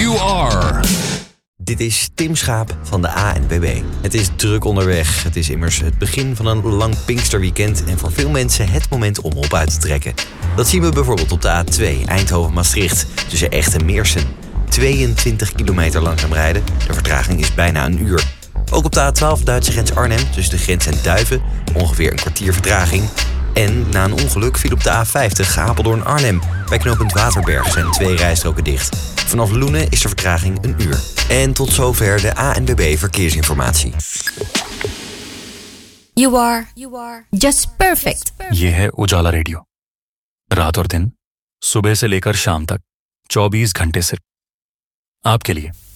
You are. Dit is Tim Schaap van de ANWB. Het is druk onderweg. Het is immers het begin van een lang Pinksterweekend en voor veel mensen het moment om op uit te trekken. Dat zien we bijvoorbeeld op de A2 Eindhoven-Maastricht tussen Echt en Meersen. 22 kilometer langzaam rijden. De vertraging is bijna een uur. Ook op de A12 Duitse grens Arnhem tussen de grens en Duiven ongeveer een kwartier vertraging. En na een ongeluk viel op de A50 Apeldoorn-Arnhem. Bij knooppunt Waterberg zijn 2 rijstroken dicht. Vanaf Loenen is de vertraging een uur. En tot zover de ANWB Verkeersinformatie. You are just perfect. ये है उजाला रेडियो। रात और दिन, सुबह से लेकर शाम तक, 24 घंटे सिर्फ आपके लिए।